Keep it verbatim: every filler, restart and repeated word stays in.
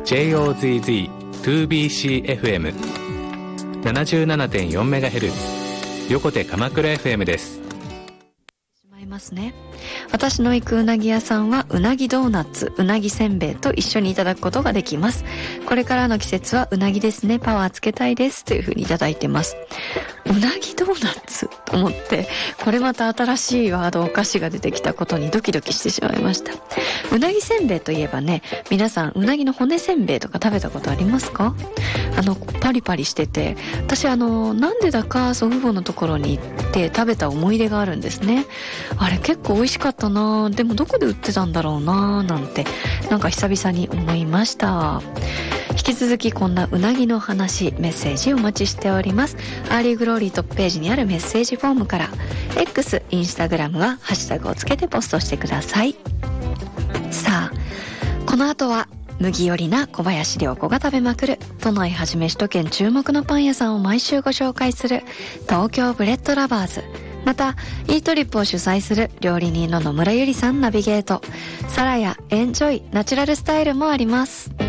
ジェイオーゼットゼットツービーシーエフエムななじゅうななてんよんメガヘルツ 横手鎌倉 エフエム です。 しまいますね。私の行くうなぎ屋さんはうなぎドーナツ、うなぎせんべいと一緒にいただくことができます。これからの季節はうなぎですね、パワーつけたいですというふうにいただいてます。うなぎドーナツと思って、これまた新しいワード、お菓子が出てきたことにドキドキしてしまいました。うなぎせんべいといえばね、皆さんうなぎの骨せんべいとか食べたことありますか？あのパリパリしてて、私あのなんでだか祖父母のところに行って食べた思い出があるんですね。あれ結構美味しかったな、でもどこで売ってたんだろうななんて、なんか久々に思いました。引き続きこんなうなぎの話、メッセージお待ちしております。アーリーグローリートップページにあるメッセージフォームから、 X、インスタグラムはハッシュタグをつけてポストしてください。さあ、この後は麦よりな小林涼子が食べまくる都内はじめ首都圏注目のパン屋さんを毎週ご紹介する東京ブレッドラバーズ、またイートリップを主催する料理人の野村ゆりさんナビゲート、サラヤエンジョイナチュラルスタイルもあります。